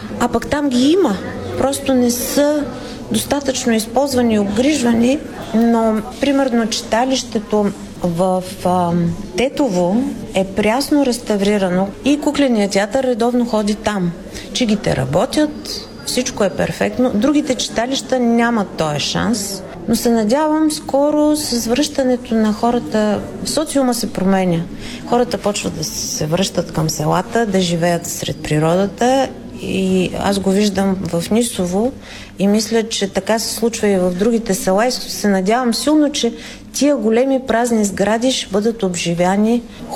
а пък там ги има. Просто не са достатъчно използвани и обгрижвани, но примерно читалището в Тетово е прясно реставрирано и кукленият театър редовно ходи там. Чигите работят, всичко е перфектно. Другите читалища нямат този шанс, но се надявам скоро с връщането на хората, социума се променя. Хората почват да се връщат към селата, да живеят сред природата и аз го виждам в Нисово и мисля, че така се случва и в другите села и се надявам силно, че тия големи празни сгради ще бъдат обживяни.